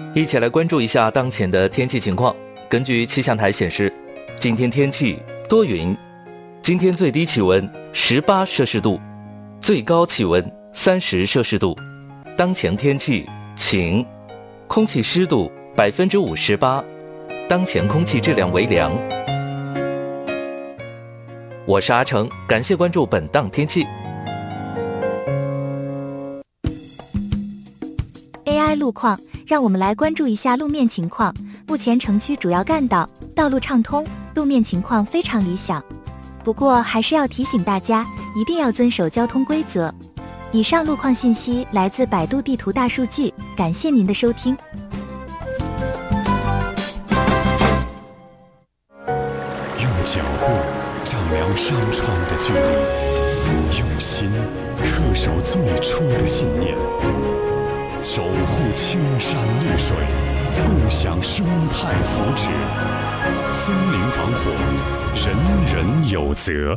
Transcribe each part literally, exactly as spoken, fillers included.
一起来关注一下当前的天气情况。根据气象台显示，今天天气多云，今天最低气温十八摄氏度，最高气温三十摄氏度。当前天气晴，空气湿度百分之五十八，当前空气质量为良。我是阿成，感谢关注本档天气。 A I 路况，让我们来关注一下路面情况。目前城区主要干道道路畅通，路面情况非常理想。不过还是要提醒大家，一定要遵守交通规则。以上路况信息来自百度地图大数据，感谢您的收听。 用脚步丈量山川的距离，用心恪守最初的信念，守护青山绿水，共享生态福祉。森林防火，人人有责。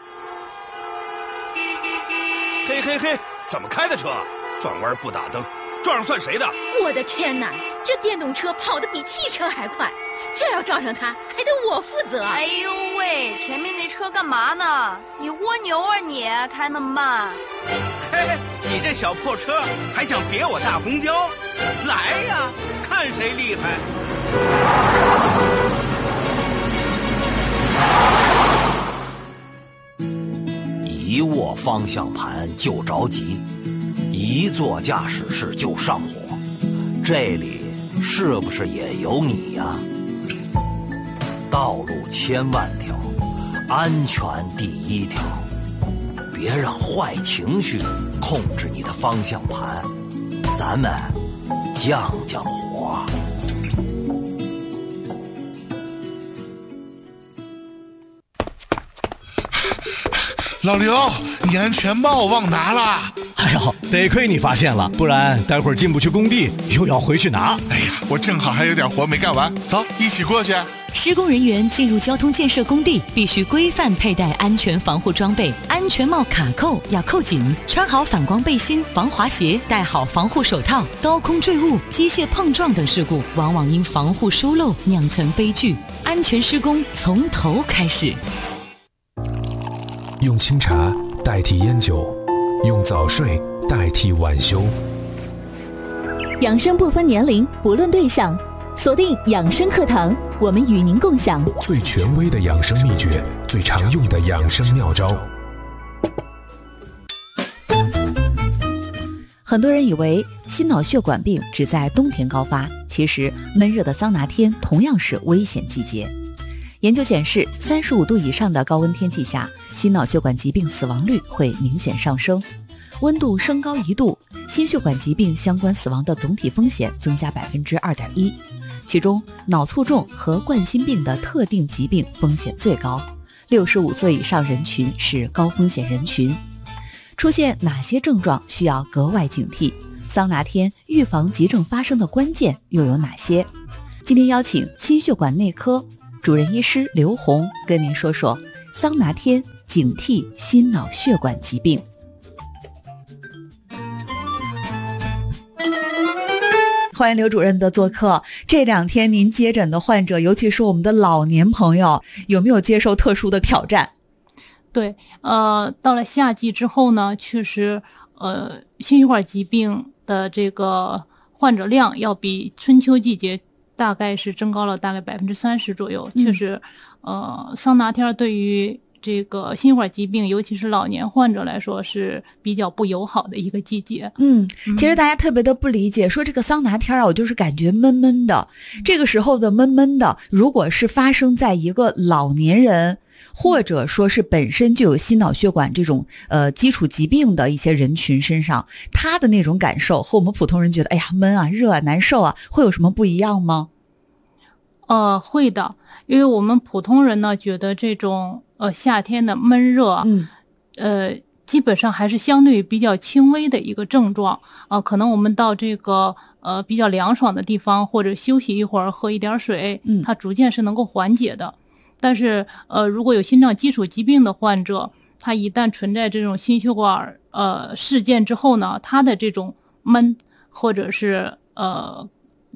嘿嘿嘿，怎么开的车？转弯不打灯，撞上算谁的？ 我的天哪，这电动车跑得比汽车还快，这要撞上它，还得我负责。 哎呦喂，前面那车干嘛呢？你蜗牛啊你，开那么慢。 嘿，你这小破车还想别我大公交？来呀，看谁厉害！ 一握方向盘就着急，一做驾驶室就上火，这里是不是也有你呀？道路千万条，安全第一条，别让坏情绪控制你的方向盘，咱们降降火。 老刘，你安全帽忘拿了。 哎呦，得亏你发现了，不然待会儿进不去工地，又要回去拿。 哎呀，我正好还有点活没干完，走，一起过去。 施工人员进入交通建设工地，必须规范佩戴安全防护装备，安全帽卡扣要扣紧，穿好反光背心、防滑鞋，戴好防护手套。高空坠物、机械碰撞等事故，往往因防护疏漏酿成悲剧。安全施工从头开始。 用清茶代替烟酒，用早睡代替晚休。 养生不分年龄，不论对象，锁定养生课堂，我们与您共享最权威的养生秘诀，最常用的养生妙招。 很多人以为心脑血管病只在冬天高发，其实闷热的桑拿天同样是危险季节。研究显示，三十五度以上的高温天气下，心脑血管疾病死亡率会明显上升。温度升高一度，心血管疾病相关死亡的总体风险增加百分之二点一，其中脑卒中和冠心病的特定疾病风险最高。六十五岁以上人群是高风险人群。出现哪些症状需要格外警惕？桑拿天预防急症发生的关键又有哪些？今天邀请心血管内科主任医师刘红跟您说说桑拿天警惕心脑血管疾病。欢迎刘主任的做客。这两天您接诊的患者，尤其是我们的老年朋友，有没有接受特殊的挑战？ 对，呃，到了夏季之后呢，确实，呃，心血管疾病的这个患者量要比春秋季节大概是增高了大概百分之三十左右。确实，呃，桑拿天对于这个心血管疾病，尤其是老年患者来说是比较不友好的一个季节。 嗯，其实大家特别的不理解，说这个桑拿天啊，我就是感觉闷闷的。这个时候的闷闷的，如果是发生在一个老年人，或者说是本身就有心脑血管这种呃基础疾病的一些人群身上，他的那种感受和我们普通人觉得哎呀闷啊、热啊、难受啊，会有什么不一样吗？ 呃，会的，因为我们普通人呢觉得这种呃夏天的闷热，嗯，呃，基本上还是相对比较轻微的一个症状啊、呃，可能我们到这个呃比较凉爽的地方或者休息一会儿，喝一点水，嗯，它逐渐是能够缓解的。但是呃，如果有心脏基础疾病的患者，他一旦存在这种心血管呃事件之后呢，他的这种闷或者是呃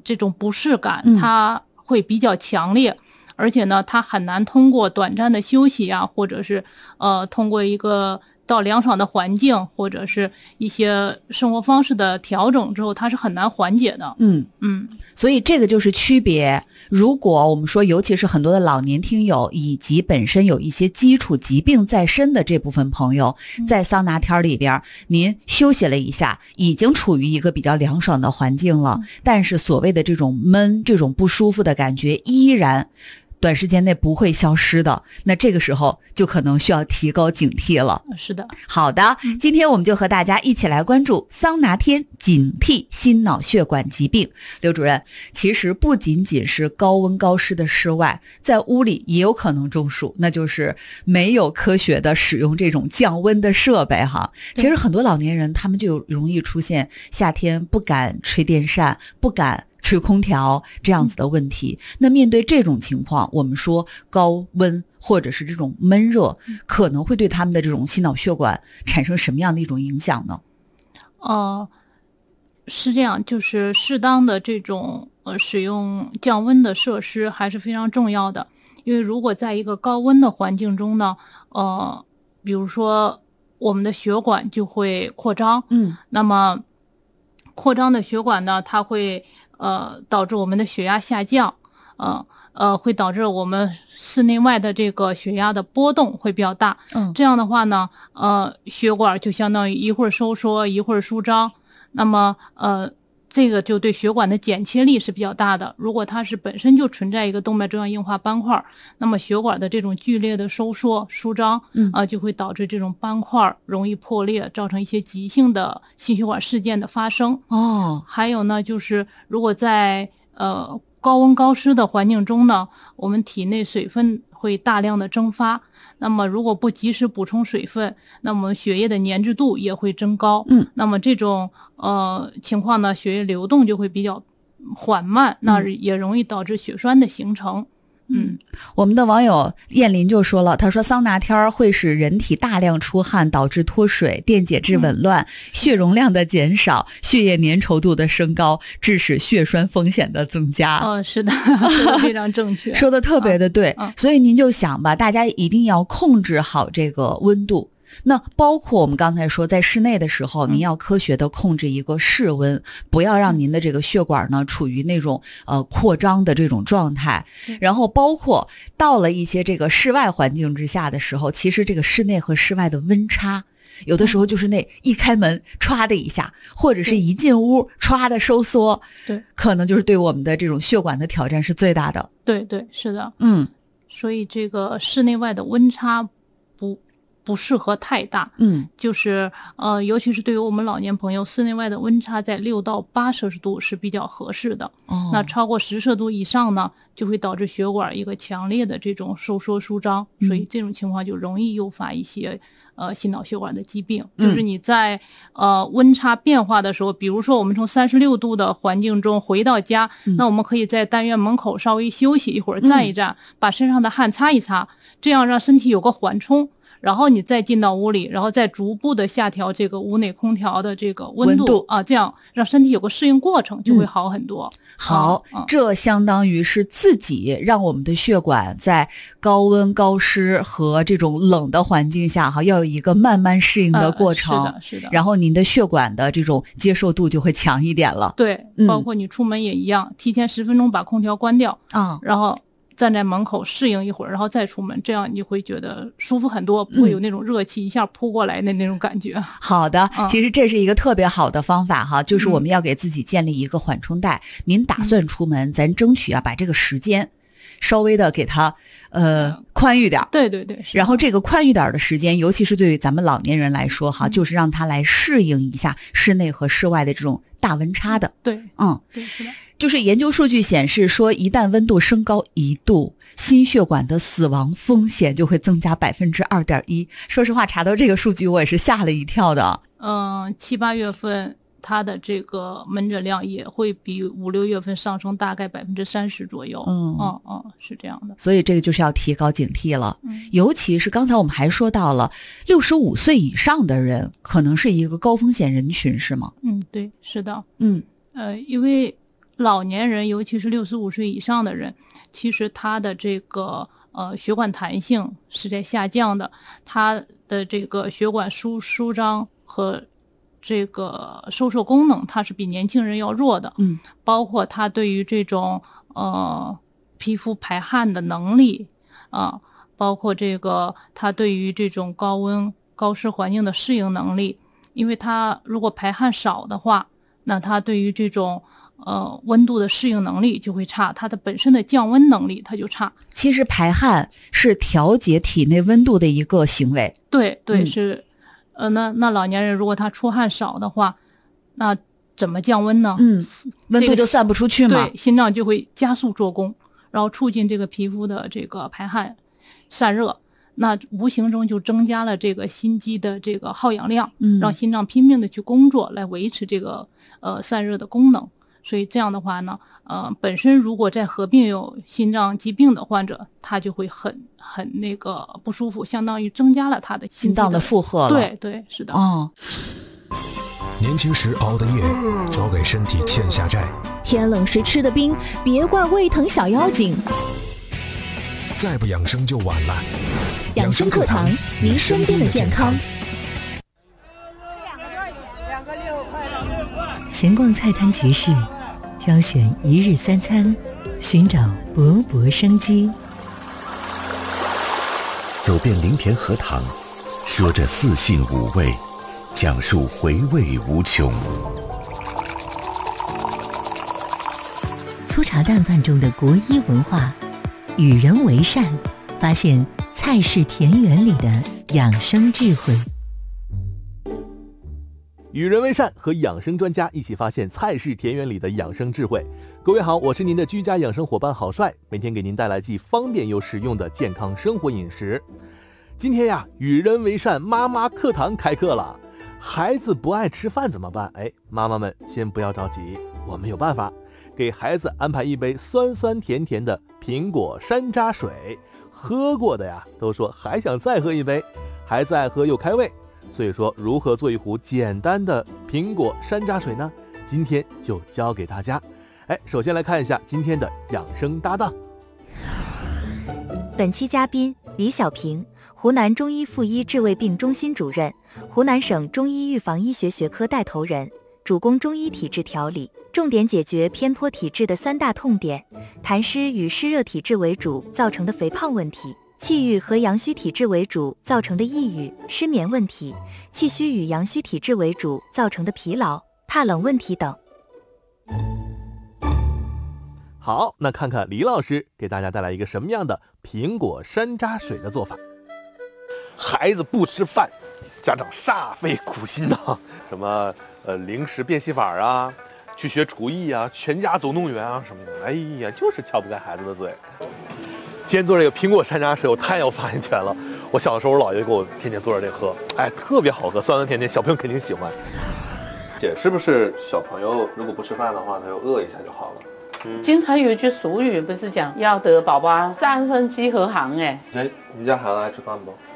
这种不适感， 嗯、 它会比较强烈。而且呢，它很难通过短暂的休息啊，或者是呃，通过一个到凉爽的环境，或者是一些生活方式的调整之后，它是很难缓解的。 嗯嗯， 所以这个就是区别。如果我们说，尤其是很多的老年听友以及本身有一些基础疾病在身的这部分朋友，在桑拿天里边，您休息了一下，已经处于一个比较凉爽的环境了，但是所谓的这种闷、这种不舒服的感觉依然短时间内不会消失的，那这个时候就可能需要提高警惕了。 是的。 好的，今天我们就和大家一起来关注桑拿天警惕心脑血管疾病。刘主任，其实不仅仅是高温高湿的室外，在屋里也有可能中暑，那就是没有科学的使用这种降温的设备哈。其实很多老年人他们就容易出现夏天不敢吹电扇，不敢吹空调这样子的问题。那面对这种情况，我们说高温或者是这种闷热，可能会对他们的这种心脑血管产生什么样的一种影响呢？ 呃，是这样，就是适当的这种呃使用降温的设施还是非常重要的。因为如果在一个高温的环境中呢，呃，比如说我们的血管就会扩张， 嗯， 那么扩张的血管呢，它会呃导致我们的血压下降，呃呃会导致我们室内外的这个血压的波动会比较大。 嗯， 这样的话呢，呃血管就相当于一会儿收缩一会儿舒张，那么呃这个就对血管的剪切力是比较大的。如果它是本身就存在一个动脉粥样硬化斑块，那么血管的这种剧烈的收缩舒张， 嗯呃，就会导致这种斑块容易破裂，造成一些急性的心血管事件的发生。 哦， 还有呢，就是如果在呃高温高湿的环境中呢，我们体内水分会大量的蒸发，那么如果不及时补充水分，那么血液的粘滞度也会增高。 嗯， 那么这种呃情况呢，血液流动就会比较缓慢，那也容易导致血栓的形成。嗯， 我们的网友燕林就说了，他说桑拿天会使人体大量出汗，导致脱水、电解质紊乱、嗯、血容量的减少、血液粘稠度的升高，致使血栓风险的增加。 哦，是的，说的非常正确， 说的特别的对、 啊啊。 所以您就想吧，大家一定要控制好这个温度。那包括我们刚才说，在室内的时候，您要科学的控制一个室温，嗯、不要让您的这个血管呢处于那种呃扩张的这种状态。然后包括到了一些这个室外环境之下的时候，其实这个室内和室外的温差，有的时候就是那一开门歘的一下，或者是一进屋歘的收缩， 对， 可能就是对我们的这种血管的挑战是最大的。 对对，是的， 嗯， 所以这个室内外的温差不。不适合太大， 嗯， 就是呃，尤其是对于我们老年朋友，室内外的温差在六到八摄氏度是比较合适的。 哦， 那超过十摄氏度以上呢，就会导致血管一个强烈的这种收缩舒张， 嗯、 所以这种情况就容易诱发一些呃心脑血管的疾病。嗯、就是你在呃温差变化的时候，比如说我们从三十六度的环境中回到家， 嗯、 那我们可以在单元门口稍微休息一会儿，站一站，嗯、把身上的汗擦一擦，这样让身体有个缓冲。然后你再进到屋里，然后再逐步的下调这个屋内空调的这个温度, 温度啊，这样让身体有个适应过程，就会好很多。 嗯、好、 啊， 这相当于是自己让我们的血管在高温高湿和这种冷的环境下哈，要有一个慢慢适应的过程。 呃、是的，是的。 然后您的血管的这种接受度就会强一点了。 对， 嗯、 包括你出门也一样，提前十分钟把空调关掉啊， 然后站在门口适应一会儿，然后再出门，这样你会觉得舒服很多，不会有那种热气一下扑过来的那种感觉。嗯、 好的，其实这是一个特别好的方法哈，就是我们要给自己建立一个缓冲带。嗯、您打算出门，咱争取啊把这个时间稍微的给它呃宽裕点。 对对对。 然后这个宽裕点的时间，尤其是对于咱们老年人来说哈，嗯、就是让他来适应一下室内和室外的这种大温差的。 对， 嗯， 对，是的。 就是研究数据显示说，一旦温度升高一度，心血管的死亡风险就会增加百分之二点一。说实话，查到这个数据我也是吓了一跳的。 嗯，七八月份它的这个门诊量也会比五六月份上升大概百分之三十左右。 嗯嗯嗯，是这样的。 所以这个就是要提高警惕了。 嗯， 尤其是刚才我们还说到了六十五岁以上的人，可能是一个高风险人群，是吗？ 嗯，对，是的。 嗯， 呃，因为老年人，尤其是六十五岁以上的人，其实他的这个呃血管弹性是在下降的，他的这个血管舒舒张和这个收缩功能，它是比年轻人要弱的。 嗯， 包括他对于这种呃皮肤排汗的能力啊、呃，包括这个他对于这种高温高湿环境的适应能力，因为他如果排汗少的话，那他对于这种呃温度的适应能力就会差，它的本身的降温能力它就差。 其实排汗是调节体内温度的一个行为。 对对、 嗯、 是。呃，那那老年人如果他出汗少的话，那怎么降温呢？ 嗯，温度就散不出去嘛。 对，心脏就会加速做功，然后促进这个皮肤的这个排汗散热，那无形中就增加了这个心肌的这个耗氧量， 嗯， 让心脏拼命的去工作来维持这个呃散热的功能。所以这样的话呢，呃，本身如果再合并有心脏疾病的患者，他就会很很那个不舒服，相当于增加了他的心脏的负荷了。 对对，是的。 哦， 年轻时熬的夜，早给身体欠下债。 天冷时吃的冰，别怪胃疼小妖精。 再不养生就晚了。 养生课堂，您身边的健康。 闲逛菜摊集市，挑选一日三餐，寻找勃勃生机。 走遍林田荷塘，说着四性五味，讲述回味无穷。 粗茶淡饭中的国医文化，与人为善，发现菜式田园里的养生智慧。 与人为善，和养生专家一起发现菜式田园里的养生智慧。各位好，我是您的居家养生伙伴郝帅，每天给您带来既方便又实用的健康生活饮食。今天呀，与人为善妈妈课堂开课了。孩子不爱吃饭怎么办？哎，妈妈们先不要着急，我们有办法，给孩子安排一杯酸酸甜甜的苹果山楂水，喝过的呀都说还想再喝一杯，孩子爱喝又开胃。所以说，如何做一壶简单的苹果山楂水呢？今天就教给大家。哎，首先来看一下今天的养生搭档。 本期嘉宾李小平，湖南中医妇医治胃病中心主任，湖南省中医预防医学学科带头人，主攻中医体质调理，重点解决偏颇体质的三大痛点：痰湿与湿热体质为主造成的肥胖问题，气郁和阳虚体质为主造成的抑郁、失眠问题，气虚与阳虚体质为主造成的疲劳、怕冷问题等。 好，那看看李老师给大家带来一个什么样的苹果山楂水的做法。 孩子不吃饭，家长煞费苦心呐、啊，什么呃零食变戏法啊，去学厨艺啊，全家总动员啊什么的，哎呀，就是撬不开孩子的嘴。今天做这个苹果山楂水，我太有发言权了。我小的时候，我姥爷给我天天做着这喝，哎，特别好喝，酸酸甜甜，小朋友肯定喜欢。姐，是不是小朋友如果不吃饭的话，他就饿一下就好了？ 嗯、经常有一句俗语不是讲要得宝宝三分饥和行？哎， 哎，你们家孩子爱吃饭不？